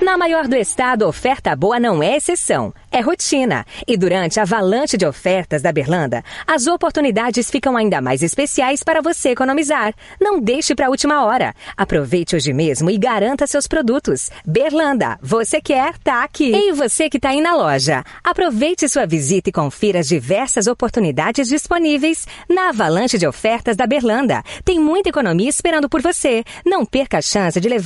Na maior do estado, oferta boa não é exceção, é rotina. E durante a avalanche de ofertas da Berlanda, as oportunidades ficam ainda mais especiais para você economizar. Não deixe para a última hora. Aproveite hoje mesmo e garanta seus produtos. Berlanda, você quer, tá aqui. E você que está aí na loja, aproveite sua visita e confira as diversas oportunidades disponíveis na avalanche de ofertas da Berlanda. Tem muita economia esperando por você. Não perca a chance de levar